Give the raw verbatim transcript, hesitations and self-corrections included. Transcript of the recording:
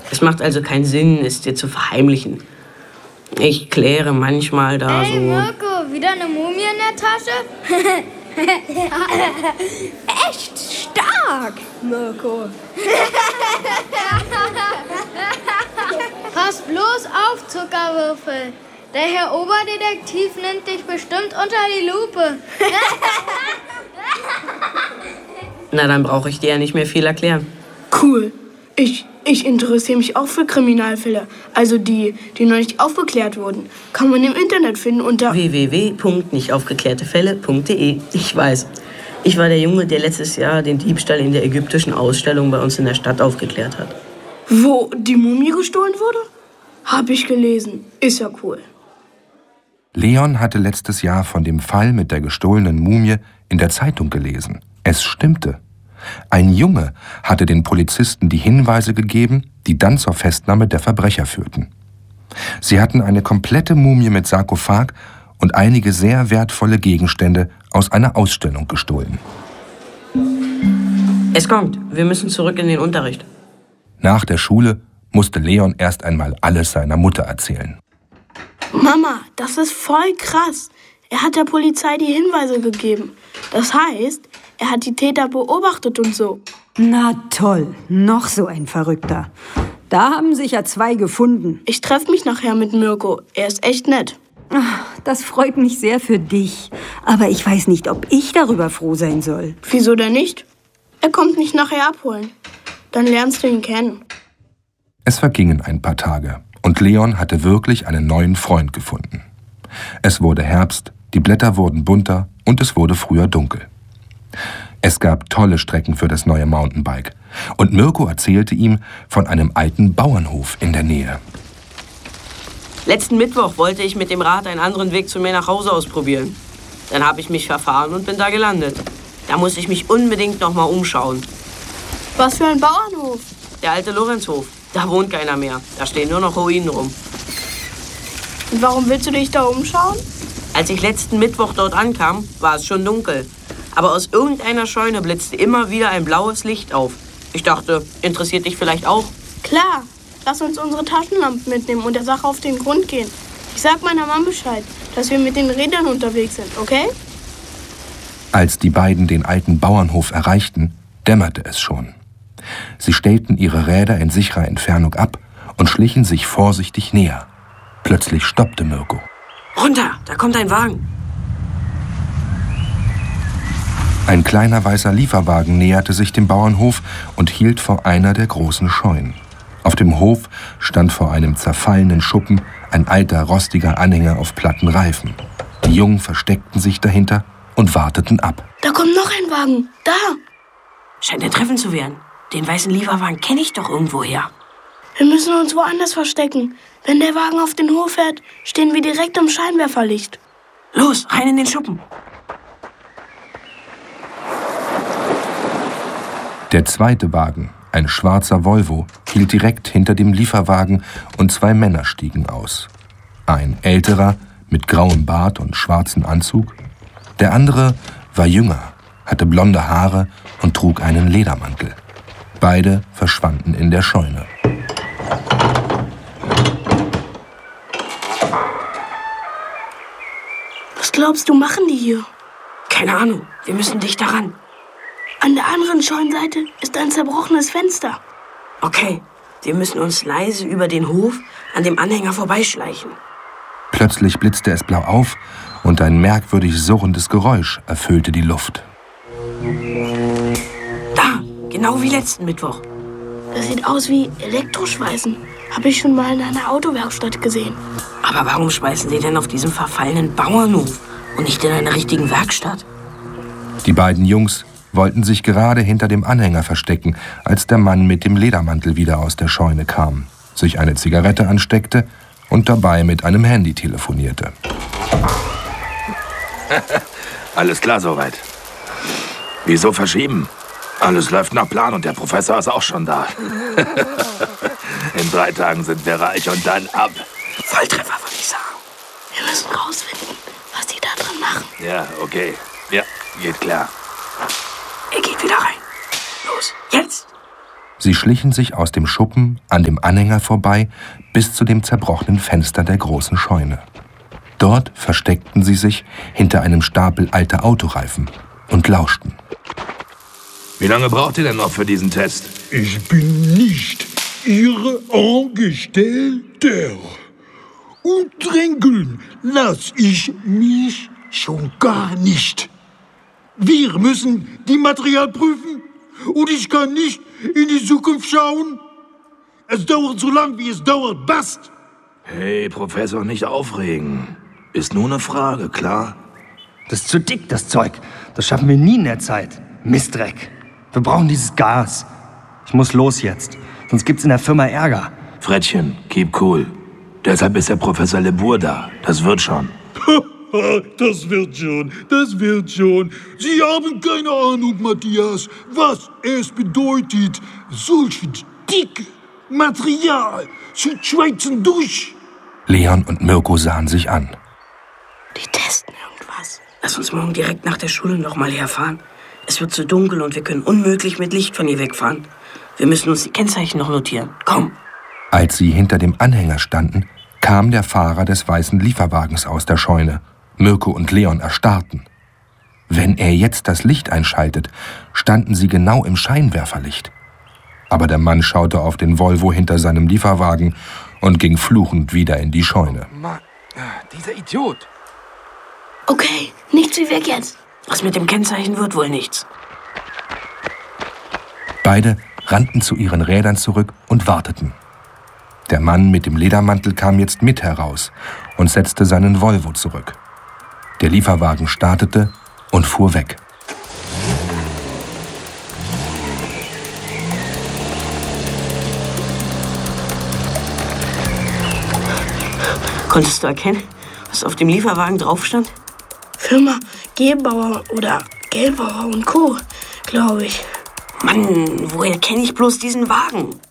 Es macht also keinen Sinn, es dir zu verheimlichen. Ich kläre manchmal da hey, so... Hey Mirko, wieder eine Mumie in der Tasche? Echt stark, Mirko. Pass bloß auf, Zuckerwürfel. Der Herr Oberdetektiv nimmt dich bestimmt unter die Lupe. Na, dann brauche ich dir ja nicht mehr viel erklären. Cool. Ich, ich interessiere mich auch für Kriminalfälle. Also die, die noch nicht aufgeklärt wurden. Kann man im Internet finden unter w w w punkt nicht aufgeklärte fälle punkt d e. Ich weiß. Ich war der Junge, der letztes Jahr den Diebstahl in der ägyptischen Ausstellung bei uns in der Stadt aufgeklärt hat. Wo die Mumie gestohlen wurde? Hab ich gelesen. Ist ja cool. Leon hatte letztes Jahr von dem Fall mit der gestohlenen Mumie in der Zeitung gelesen. Es stimmte. Ein Junge hatte den Polizisten die Hinweise gegeben, die dann zur Festnahme der Verbrecher führten. Sie hatten eine komplette Mumie mit Sarkophag und einige sehr wertvolle Gegenstände aus einer Ausstellung gestohlen. Es kommt. Wir müssen zurück in den Unterricht. Nach der Schule musste Leon erst einmal alles seiner Mutter erzählen. Mama, das ist voll krass. Er hat der Polizei die Hinweise gegeben. Das heißt, er hat die Täter beobachtet und so. Na toll, noch so ein Verrückter. Da haben sich ja zwei gefunden. Ich treffe mich nachher mit Mirko. Er ist echt nett. Ach, das freut mich sehr für dich. Aber ich weiß nicht, ob ich darüber froh sein soll. Wieso denn nicht? Er kommt mich nachher abholen. Dann lernst du ihn kennen. Es vergingen ein paar Tage und Leon hatte wirklich einen neuen Freund gefunden. Es wurde Herbst, die Blätter wurden bunter und es wurde früher dunkel. Es gab tolle Strecken für das neue Mountainbike und Mirko erzählte ihm von einem alten Bauernhof in der Nähe. Letzten Mittwoch wollte ich mit dem Rad einen anderen Weg zu mir nach Hause ausprobieren. Dann habe ich mich verfahren und bin da gelandet. Da muss ich mich unbedingt noch mal umschauen. Was für ein Bauernhof? Der alte Lorenzhof. Da wohnt keiner mehr. Da stehen nur noch Ruinen rum. Und warum willst du dich da umschauen? Als ich letzten Mittwoch dort ankam, war es schon dunkel. Aber aus irgendeiner Scheune blitzte immer wieder ein blaues Licht auf. Ich dachte, interessiert dich vielleicht auch? Klar. Lass uns unsere Taschenlampen mitnehmen und der Sache auf den Grund gehen. Ich sag meiner Mama Bescheid, dass wir mit den Rädern unterwegs sind, okay? Als die beiden den alten Bauernhof erreichten, dämmerte es schon. Sie stellten ihre Räder in sicherer Entfernung ab und schlichen sich vorsichtig näher. Plötzlich stoppte Mirko. Runter, da kommt ein Wagen. Ein kleiner weißer Lieferwagen näherte sich dem Bauernhof und hielt vor einer der großen Scheunen. Auf dem Hof stand vor einem zerfallenen Schuppen ein alter, rostiger Anhänger auf platten Reifen. Die Jungen versteckten sich dahinter und warteten ab. Da kommt noch ein Wagen. Da! Scheint ein Treffen zu werden. Den weißen Lieferwagen kenne ich doch irgendwoher. Wir müssen uns woanders verstecken. Wenn der Wagen auf den Hof fährt, stehen wir direkt im Scheinwerferlicht. Los, rein in den Schuppen. Der zweite Wagen, ein schwarzer Volvo, hielt direkt hinter dem Lieferwagen und zwei Männer stiegen aus. Ein älterer mit grauem Bart und schwarzem Anzug. Der andere war jünger, hatte blonde Haare und trug einen Ledermantel. Beide verschwanden in der Scheune. Was glaubst du, machen die hier? Keine Ahnung, wir müssen dicht daran. An der anderen Scheunenseite ist ein zerbrochenes Fenster. Okay, wir müssen uns leise über den Hof an dem Anhänger vorbeischleichen. Plötzlich blitzte es blau auf und ein merkwürdig surrendes Geräusch erfüllte die Luft. Da, genau wie letzten Mittwoch. Das sieht aus wie Elektroschweißen. Habe ich schon mal in einer Autowerkstatt gesehen. Aber warum schweißen sie denn auf diesem verfallenen Bauernhof und nicht in einer richtigen Werkstatt? Die beiden Jungs wollten sich gerade hinter dem Anhänger verstecken, als der Mann mit dem Ledermantel wieder aus der Scheune kam, sich eine Zigarette ansteckte und dabei mit einem Handy telefonierte. Alles klar soweit. Wieso verschieben? Alles läuft nach Plan und der Professor ist auch schon da. In drei Tagen sind wir reich und dann ab. Volltreffer, würde ich sagen. Wir müssen rausfinden, was die da drin machen. Ja, okay. Ja, geht klar. Er geht wieder rein. Los, jetzt! Sie schlichen sich aus dem Schuppen an dem Anhänger vorbei bis zu dem zerbrochenen Fenster der großen Scheune. Dort versteckten sie sich hinter einem Stapel alter Autoreifen und lauschten. Wie lange braucht ihr denn noch für diesen Test? Ich bin nicht Ihre Angestellter. Und drängeln lass ich mich schon gar nicht. Wir müssen die Material prüfen und ich kann nicht in die Zukunft schauen. Es dauert so lang, wie es dauert, bast. Hey, Professor, nicht aufregen. Ist nur eine Frage, klar? Das ist zu dick, das Zeug. Das schaffen wir nie in der Zeit. Mistdreck. Wir brauchen dieses Gas. Ich muss los jetzt, sonst gibt's in der Firma Ärger. Frettchen, keep cool. Deshalb ist der Professor Lebour da. Das wird schon. Das wird schon, das wird schon. Sie haben keine Ahnung, Matthias, was es bedeutet, solches dicke Material zu schweizen durch. Leon und Mirko sahen sich an. Die testen irgendwas. Lass uns morgen direkt nach der Schule noch mal herfahren. Es wird zu dunkel und wir können unmöglich mit Licht von hier wegfahren. Wir müssen uns die Kennzeichen noch notieren. Komm. Als sie hinter dem Anhänger standen, kam der Fahrer des weißen Lieferwagens aus der Scheune. Mirko und Leon erstarrten. Wenn er jetzt das Licht einschaltet, standen sie genau im Scheinwerferlicht. Aber der Mann schaute auf den Volvo hinter seinem Lieferwagen und ging fluchend wieder in die Scheune. Mann, dieser Idiot. Okay, nichts wie weg jetzt. Was mit dem Kennzeichen wird wohl nichts. Beide rannten zu ihren Rädern zurück und warteten. Der Mann mit dem Ledermantel kam jetzt mit heraus und setzte seinen Volvo zurück. Der Lieferwagen startete und fuhr weg. Konntest du erkennen, was auf dem Lieferwagen drauf stand? Firma Gebauer oder Gelbauer und Co., glaube ich. Mann, woher kenne ich bloß diesen Wagen?